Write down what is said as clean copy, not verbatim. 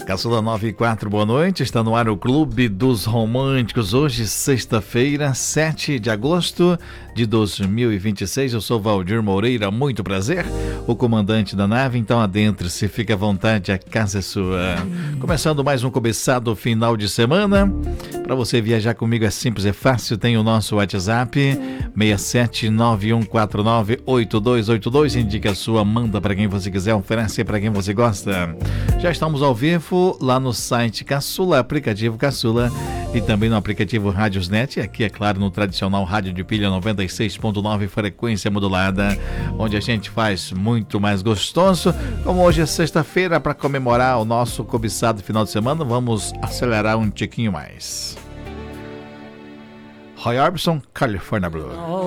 Caçula 94, boa noite. Está no ar o Clube dos Românticos. Hoje, sexta-feira, 7 de agosto de 2026. Eu sou Valdir Moreira, muito prazer. O comandante da nave, então adentre-se, fique à vontade, a casa é sua. Começando mais um cobiçado final de semana. Para você viajar comigo é simples, é fácil. Tem o nosso WhatsApp 6791498282. Indica a sua, manda para quem você quiser, oferece para quem você gosta. Já estamos ao vivo lá no site Caçula, aplicativo Caçula, e também no aplicativo Rádiosnet, aqui é claro no tradicional rádio de pilha 96.9 frequência modulada, onde a gente faz muito mais gostoso. Como hoje é sexta-feira, para comemorar o nosso cobiçado final de semana, vamos acelerar um tiquinho mais. Roy Orbison, California Blue.